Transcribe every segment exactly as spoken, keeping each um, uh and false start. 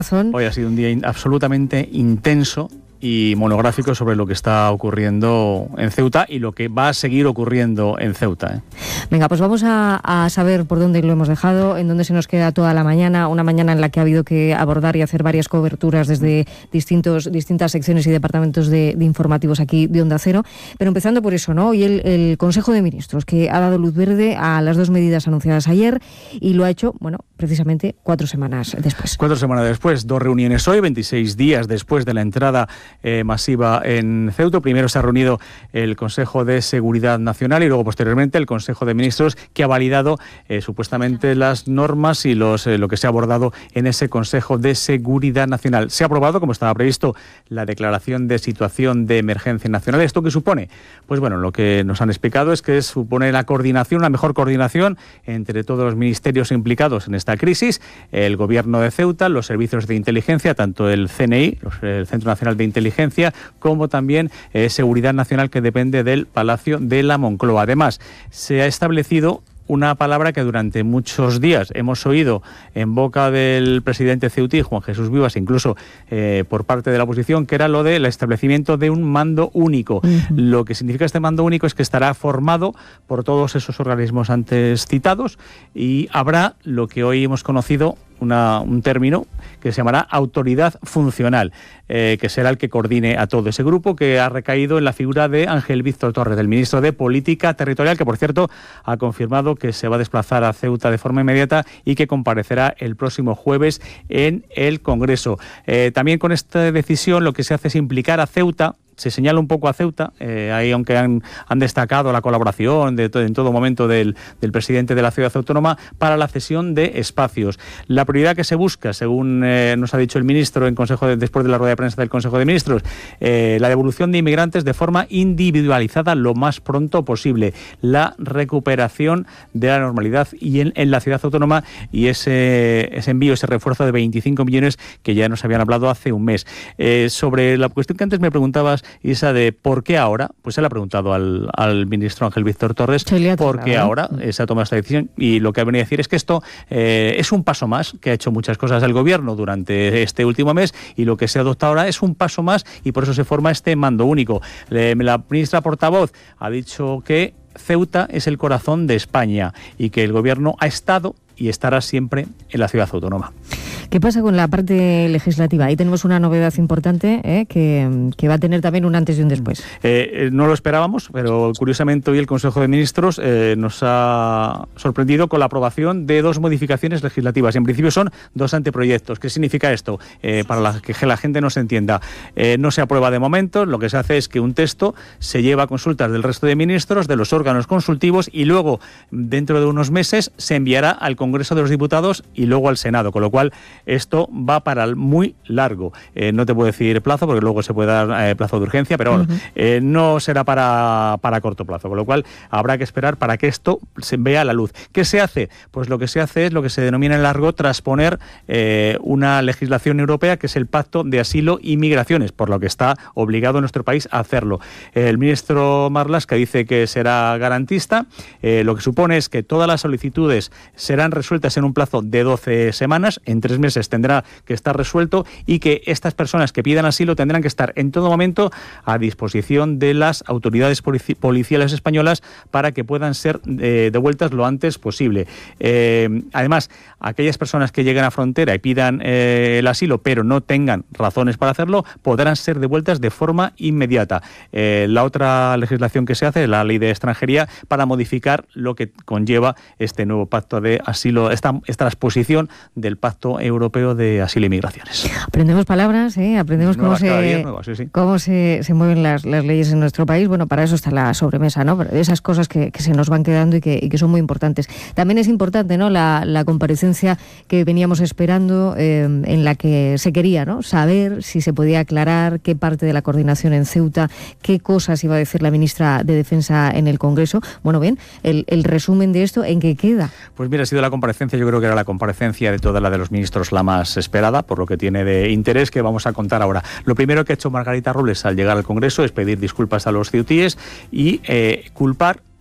Hoy ha sido un día in- absolutamente intenso y monográfico sobre lo que está ocurriendo en Ceuta y lo que va a seguir ocurriendo en Ceuta. ¿eh? Venga, pues vamos a, a saber por dónde lo hemos dejado, en dónde se nos queda toda la mañana, una mañana en la que ha habido que abordar y hacer varias coberturas desde distintos, distintas secciones y departamentos de, de informativos aquí de Onda Cero, pero empezando por eso, ¿no? Hoy el, el Consejo de Ministros, que ha dado luz verde a las dos medidas anunciadas ayer y lo ha hecho, bueno, precisamente cuatro semanas después. Cuatro semanas después, dos reuniones hoy, veintiséis días después de la entrada Eh, masiva en Ceuta. Primero se ha reunido el Consejo de Seguridad Nacional y luego posteriormente el Consejo de Ministros, que ha validado eh, supuestamente las normas y los eh, lo que se ha abordado en ese Consejo de Seguridad Nacional. Se ha aprobado, como estaba previsto, la declaración de situación de emergencia nacional. ¿Esto qué supone? Pues bueno, lo que nos han explicado es que supone la coordinación, una mejor coordinación entre todos los ministerios implicados en esta crisis, el Gobierno de Ceuta, los servicios de inteligencia, tanto el C N I, el Centro Nacional de Inteligencia, como también eh, Seguridad Nacional, que depende del Palacio de la Moncloa. Además, se ha establecido una palabra que durante muchos días hemos oído en boca del presidente ceutí, Juan Jesús Vivas, incluso eh, por parte de la oposición, que era lo del establecimiento de un mando único. Uh-huh. Lo que significa este mando único es que estará formado por todos esos organismos antes citados y habrá lo que hoy hemos conocido Una, un término que se llamará autoridad funcional, eh, que será el que coordine a todo ese grupo, que ha recaído en la figura de Ángel Víctor Torres, del ministro de Política Territorial, que por cierto ha confirmado que se va a desplazar a Ceuta de forma inmediata y que comparecerá el próximo jueves en el Congreso. Eh, también con esta decisión lo que se hace es implicar a Ceuta. Se señala un poco a Ceuta, eh, ahí aunque han, han destacado la colaboración de to- en todo momento del, del presidente de la ciudad autónoma para la cesión de espacios. La prioridad que se busca, según eh, nos ha dicho el ministro en consejo de, después de la rueda de prensa del Consejo de Ministros, eh, la devolución de inmigrantes de forma individualizada lo más pronto posible, la recuperación de la normalidad y en, en la ciudad autónoma y ese, ese envío, ese refuerzo de veinticinco millones que ya nos habían hablado hace un mes. Eh, sobre la cuestión que antes me preguntabas, y esa de ¿por qué ahora? Pues se le ha preguntado al, al ministro Ángel Víctor Torres por qué ahora se ha tomado esta decisión, y lo que ha venido a decir es que esto eh, es un paso más, que ha hecho muchas cosas el gobierno durante este último mes y lo que se adopta ahora es un paso más y por eso se forma este mando único. Le, la ministra portavoz ha dicho que Ceuta es el corazón de España y que el gobierno ha estado y estará siempre en la ciudad autónoma. ¿Qué pasa con la parte legislativa? Ahí tenemos una novedad importante ¿eh? que, que va a tener también un antes y un después. Eh, no lo esperábamos, pero curiosamente hoy el Consejo de Ministros eh, nos ha sorprendido con la aprobación de dos modificaciones legislativas. En principio son dos anteproyectos. ¿Qué significa esto? Eh, para la, que la gente no se entienda. Eh, no se aprueba de momento, lo que se hace es que un texto se lleva a consultas del resto de ministros, de los órganos consultivos, y luego, dentro de unos meses, se enviará al Congreso de los Diputados y luego al Senado, con lo cual esto va para el muy largo. Eh, no te puedo decir plazo, porque luego se puede dar eh, plazo de urgencia, pero bueno, uh-huh. eh, no será para, para corto plazo, con lo cual habrá que esperar para que esto se vea la luz. ¿Qué se hace? Pues lo que se hace es lo que se denomina en largo transponer eh, una legislación europea, que es el Pacto de Asilo y Migraciones, por lo que está obligado nuestro país a hacerlo. El ministro Marlaska dice que será garantista, eh, lo que supone es que todas las solicitudes serán resueltas en un plazo de doce semanas, en tres meses tendrá que estar resuelto, y que estas personas que pidan asilo tendrán que estar en todo momento a disposición de las autoridades polici- policiales españolas para que puedan ser eh, devueltas lo antes posible. Eh, además, aquellas personas que lleguen a frontera y pidan eh, el asilo pero no tengan razones para hacerlo, podrán ser devueltas de forma inmediata. Eh, la otra legislación que se hace es la Ley de Extranjería, para modificar lo que conlleva este nuevo pacto de asilo, esta, esta transposición del Pacto Europeo de Asilo y Migraciones. Aprendemos palabras, ¿eh? aprendemos nuevas cómo, se, nuevas, sí, sí. cómo se, se mueven las, las leyes en nuestro país. Bueno, para eso está la sobremesa, ¿no? Esas cosas que, que se nos van quedando y que, y que son muy importantes. También es importante, ¿no?, la, la comparecencia que veníamos esperando, eh, en la que se quería, ¿no?, saber si se podía aclarar qué parte de la coordinación en Ceuta, qué cosas iba a decir la ministra de Defensa en el Congreso. Bueno, bien, el, el resumen de esto, ¿en qué queda? Pues mira, ha sido la comparecencia, yo creo que era la comparecencia de toda la de los ministros la más esperada, por lo que tiene de interés, que vamos a contar ahora. Lo primero que ha hecho Margarita Robles al llegar al Congreso es pedir disculpas a los ceutíes y eh, culpar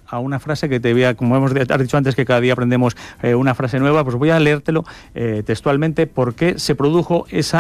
a una frase que te voy a, como hemos has dicho antes, que cada día aprendemos eh, una frase nueva, pues voy a leértelo eh, textualmente, por qué se produjo esa